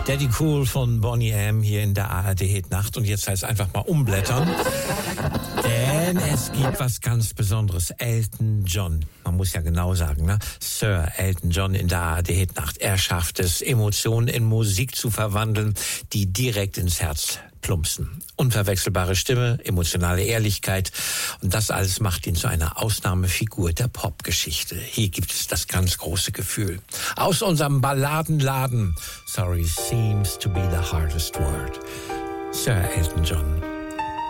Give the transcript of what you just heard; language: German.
Daddy Cool von Boney M. hier in der ARD-Hit-Nacht. Und jetzt heißt es einfach mal umblättern. Denn es gibt was ganz Besonderes. Elton John. Man muss ja genau sagen, ne? Sir Elton John in der ARD-Hit-Nacht. Er schafft es, Emotionen in Musik zu verwandeln, die direkt ins Herz plumpsen. Unverwechselbare Stimme, emotionale Ehrlichkeit. Und das alles macht ihn zu einer Ausnahmefigur der Popgeschichte. Hier gibt es das ganz große Gefühl. Aus unserem Balladenladen. Sorry seems to be the hardest word. Sir Elton John.